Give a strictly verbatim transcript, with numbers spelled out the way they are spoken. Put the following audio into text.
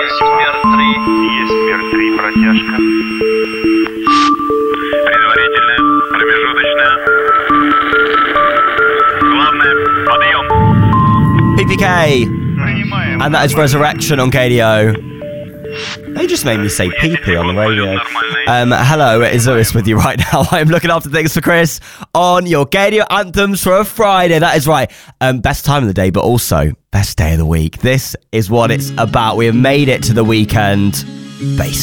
Еспер три. Еспер три, протяжка. Предварительная, промежуточная. Главное, подъем. P P K. Принимаем. And that is Resurrection on K D O. They just made me say P P on the radio. Um, hello, it is Lewis with you right now. I'm looking after things for Chris on your K D O anthems for a Friday. That is right. Um, best time of the day, but also best day of the week. This is what it's about. We have made it to the weekend. Bass.